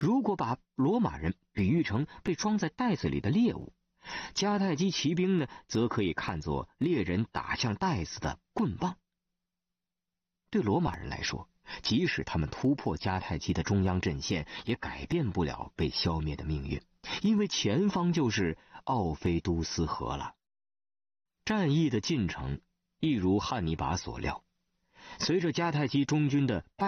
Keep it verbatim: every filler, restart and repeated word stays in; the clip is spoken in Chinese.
如果把罗马人比喻成被装在袋子里的猎物，迦太基骑兵呢，则可以看作猎人打向袋子的棍棒。对罗马人来说，即使他们突破迦太基的中央阵线，也改变不了被消灭的命运，因为前方就是奥菲都斯河了。战役的进程一如汉尼拔所料，随着迦太基中军的败